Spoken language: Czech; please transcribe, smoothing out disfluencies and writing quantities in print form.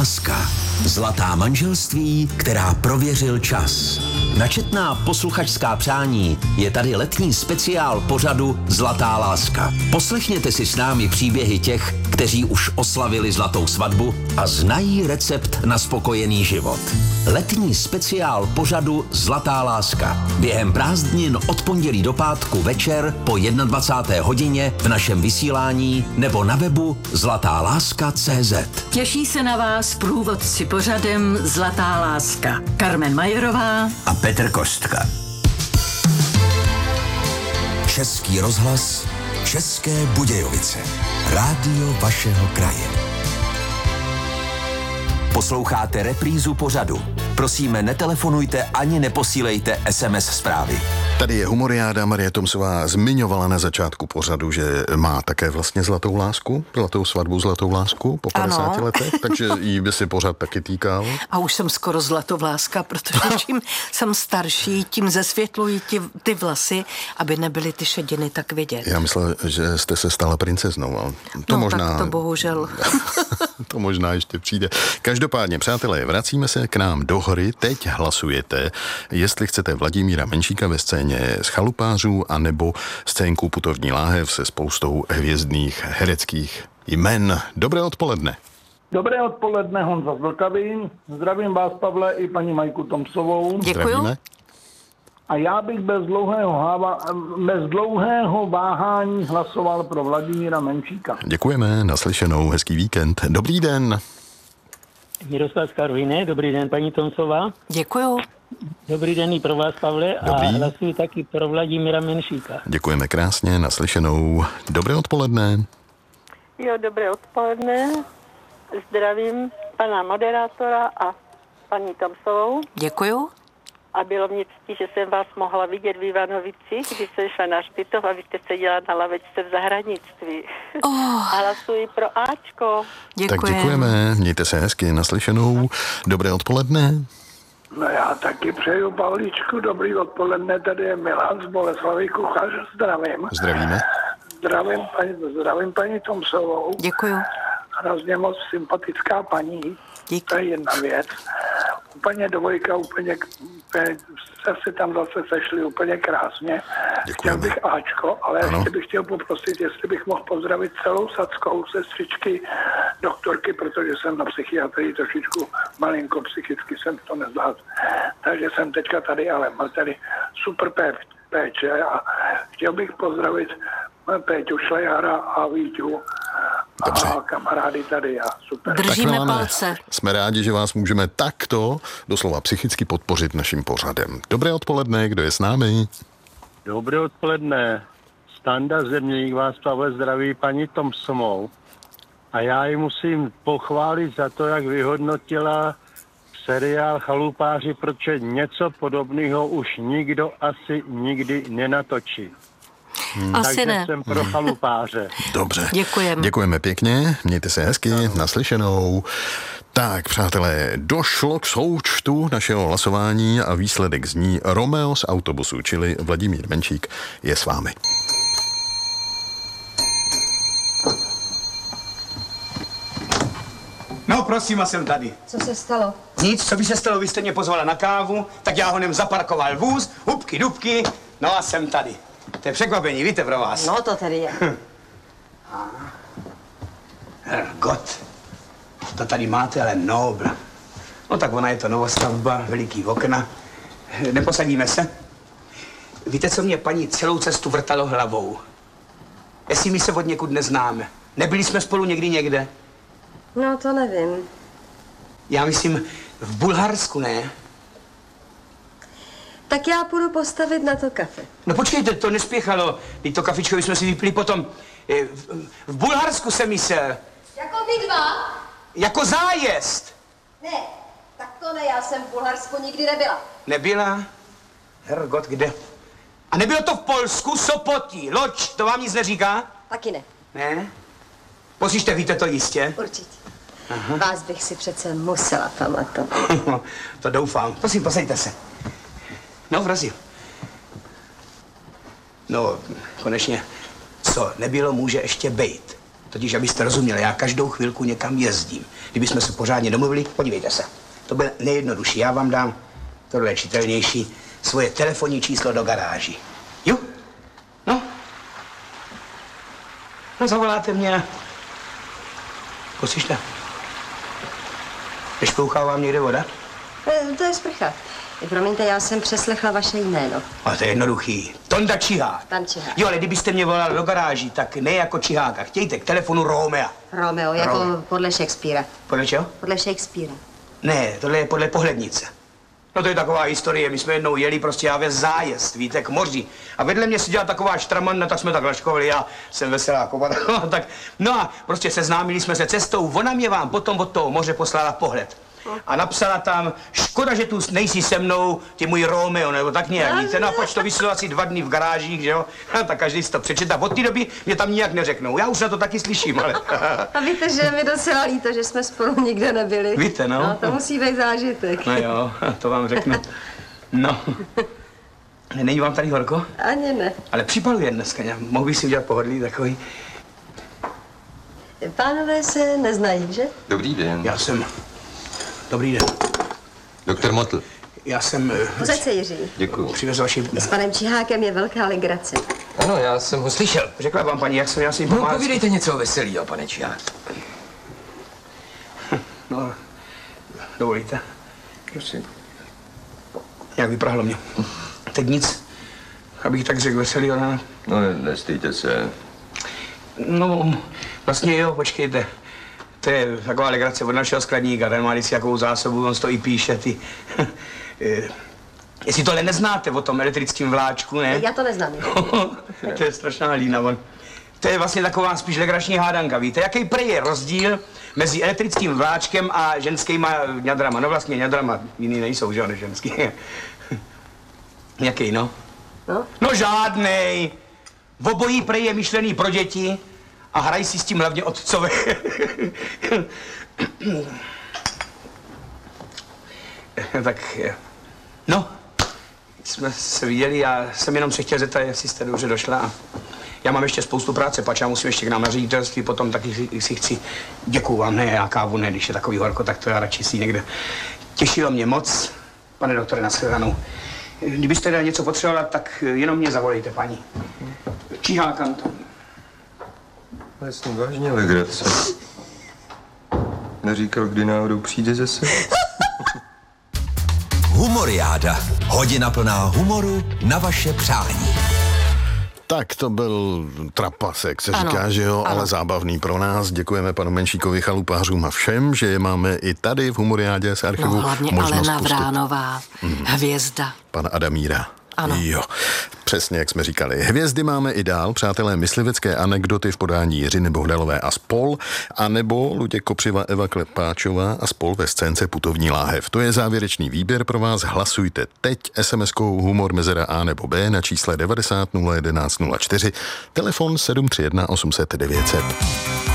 láska. Zlatá manželství, která prověřil čas. Na četná posluchačská přání je tady letní speciál pořadu Zlatá láska. Poslechněte si s námi příběhy těch, kteří už oslavili zlatou svatbu a znají recept na spokojený život. Letní speciál pořadu Zlatá láska. Během prázdnin od pondělí do pátku večer po 21. hodině v našem vysílání nebo na webu zlatáláska.cz. Těší se na vás průvodci pořadem Zlatá láska. Carmen Majerová A Petr Kostka. Český rozhlas, České Budějovice. Rádio vašeho kraje. Posloucháte reprízu pořadu. Prosíme, netelefonujte ani neposílejte SMS zprávy. Tady je humoriáda. Marie Tomsová zmiňovala na začátku pořadu, že má také vlastně zlatou lásku, zlatou svatbu, zlatou lásku po 50 letech, takže jí by si pořád taky týkal. A už jsem skoro zlatovláska, protože čím jsem starší, tím zesvětlují ty vlasy, aby nebyly ty šediny tak vidět. Já myslel, že jste se stala princeznou, ale to možná... tak to bohužel. To možná ještě přijde. Každopádně, přátelé, vracíme se k nám do hory. Teď hlasujete, jestli chcete Vladimíra Menšíka ve scéně z Chalupářů, anebo scénku Putovní láhev se spoustou hvězdných hereckých jmen. Dobré odpoledne. Dobré odpoledne, Honza z Vltavy. Zdravím vás, Pavle, i paní Majku Tomsovou. Děkuju. Zdravíme. A já bych bez dlouhého váhání hlasoval pro Vladimíra Menšíka. Děkujeme, naslyšenou, hezký víkend. Dobrý den. Miroslav z Karviné, dobrý den, paní Tomsová. Děkuju. Dobrý den i pro vás, Pavle, Dobrý. a hlasuji taky pro Vladimíra Menšíka. Děkujeme krásně, naslyšenou. Dobré odpoledne. Jo, dobré odpoledne. Zdravím pana moderátora a paní Tomsovou. Děkuju. A bylo mě ctí, že jsem vás mohla vidět v Ivanovici, když jsem šla na hřbitov a vy jste seděla na lavečce v zahradnictví. A hlasuji pro Ačko. Děkujem. Tak děkujeme, mějte se hezky, naslyšenou. Dobré odpoledne. No já taky přeju Pavlíčku, dobrý odpoledne, tady je Milan z Boleslavy Kuchař, zdravím. Zdravíme. Zdravím paní Tomsovou. Děkuju. Hrozně moc sympatická paní. Díky. To je jedna věc. Úplně dvojka, úplně se tam zase sešli úplně krásně. Děkujeme. Chtěl bych Ačko, ale Ano. ještě bych chtěl poprosit, jestli bych mohl pozdravit celou Sadskou, sestřičky, doktorky, protože jsem na psychiatrii trošičku malinko psychicky jsem to nezvládl. Takže jsem teďka tady, ale mám tady super péče a chtěl bych pozdravit Péťu Šlejara a Víťu. Dobře. A kamarády tady a super. Držíme Tak, Milane, palce. jsme rádi, že vás můžeme takto doslova psychicky podpořit naším pořadem. Dobré odpoledne, kdo je s námi? Dobré odpoledne. Standa Zeměník vás, Pavle, zdraví paní Tomsovou. A já ji musím pochválit za to, jak vyhodnotila seriál Chalupáři, protože něco podobného už nikdo asi nikdy nenatočí. Asi Takže ne. jsem pro Chalupáře. Dobře. Děkujeme. Děkujeme pěkně, mějte se hezky, naslyšenou. Tak, přátelé, došlo k součtu našeho hlasování a výsledek zní Romeo z autobusu, čili Vladimír Menšík je s vámi. No, prosím, a jsem tady. Co se stalo? Nic, co by se stalo, vy jste mě pozvala na kávu, tak já honem zaparkoval vůz, hubky, dubky, no a jsem tady. To je překvapení, víte, pro vás. No, to tedy je. Herrgott, to tady máte, ale nobla. No tak ona je to novostavba, veliký okna. Neposadíme se? Víte, co mě paní celou cestu vrtalo hlavou? Jestli my se od někud neznáme. Nebyli jsme spolu někdy někde? No, to nevím. Já myslím, v Bulharsku, ne? Tak já půjdu postavit na to kafe. No počkejte, to nespěchalo. Teď to kafičko jsme si vypili potom. V Bulharsku jsem myslel. Jako vy dva? Jako zájezd. Ne, tak to ne, já jsem v Bulharsku nikdy nebyla. Nebyla? Herrgott, kde? A nebylo to v Polsku? Sopotí, Loď, to vám nic neříká? Taky ne. Ne? Poslyšte, víte to jistě? Určitě. Aha. Vás bych si přece musela pamatovat. To doufám. Prosím, posaďte se. No, vrazil. No, konečně, co nebylo, může ještě bejt. Totiž, abyste rozuměli, já každou chvilku někam jezdím. Kdybychom se pořádně domluvili, podívejte se. To bude nejjednodušší. Já vám dám, tohle je čitelnější, svoje telefonní číslo do garáží. Jo? No? No, zavoláte mě. Poslyšte. Nešplouchá vám někde voda? To je sprcha. Promiňte, já jsem přeslechla vaše jméno. Ale to je jednoduchý. Tonda Čihák. Pan Čihák. Jo, ale kdybyste mě volal do garáží, tak ne jako Čiháka. Chtějte k telefonu Romea. Romeo, jako podle Shakespearea. Podle čeho? Podle Shakespearea. Ne, tohle je podle Pohlednice. No to je taková historie, my jsme jednou jeli prostě já ve zájezd, víte, k moři. A vedle mě seděla taková štramanda, tak jsme tak laškovali, já jsem veselá kopa, tak. No a prostě seznámili jsme se cestou, ona mě vám potom od toho moře poslala pohled. A napsala tam, škoda, že tu nejsi se mnou, ty můj Romeo, nebo tak nějak, víte, no a pojď to vysvětlo asi 2 dny v garážích, že jo? No, tak každý si to přečetá, od té doby mě tam nijak neřeknou, já už na to taky slyším, ale... A víte, že je mi docela líto, že jsme spolu nikde nebyli. Víte, no. No, to musí být zážitek. No jo, to vám řeknu. No. Není vám tady horko? Ani ne. Ale připaluje dneska, mohl bych si udělat pohodlí takový. Pánové se neznají, že? Dobrý den. Já jsem... Dobrý den. Doktor Motl. Já jsem... Posaď se, Jiří. Děkuju. Přivez vaši... S panem Čihákem je velká legrace. Ano, já jsem ho slyšel. Řekla vám paní, jak jsem já si jim No, pomáhal. povídejte něco veselýho, pane Čihák. No, dovolíte? Prosím. Jak vyprahlo mě. Teď nic, abych tak řekl veselý, ale... No, nestýjte se. No, vlastně jo, počkejte. To je taková legrace od našeho skladníka, ten má vždycky jakou zásobu, on to i píše, ty... Jestli tohle neznáte o tom elektrickém vláčku, ne? Já to neznám. To je strašná lína, on. To je vlastně taková spíš legrační hádanka, víte? Jaký prej je rozdíl mezi elektrickým vláčkem a ženskýma ňadrama? No vlastně ňadrama jiný nejsou, že jo, než ženský. Jaký, no? No žádnej. Obojí prej je myšlený pro děti a hrají si s tím hlavně otcové. Tak, no, jsme se viděli, já jsem jenom se chtěl zeptat, jestli jste dobře došla. A já mám ještě spoustu práce, pač já musím ještě k nám na ředitelství, potom taky si chci, děkuju vám, ne, já kávu ne, když je takový horko, tak to já radši si někde. Těšilo mě moc, pane doktore, nashledanou. Kdybyste teda něco potřebovala, tak jenom mě zavolejte, paní. Čihák Anton. Jasně, vážně legrace. Neříkal, kdy náhodou přijde zase? Humoriáda. Hodina plná humoru na vaše přání. Tak to byl trapasek, se Ano, říká, že jo, ano. ale zábavný pro nás. Děkujeme panu Menšíkovi, chalupářům a všem, že je máme i tady v Humoriádě z archivu. No hlavně možnost Alena pustit. Vránová, hvězda. Pan Adamíra. Ano. Jo, přesně jak jsme říkali. Hvězdy máme i dál, přátelé, myslivecké anekdoty v podání Jiřiny Bohdalové a spol, anebo Luděk Kopřiva, Eva Klepáčová a spol ve scénce Putovní láhev. To je závěrečný výběr pro vás. Hlasujte teď SMS-kou humor mezera A nebo B na čísle 90 011 04, telefon 731 800 900.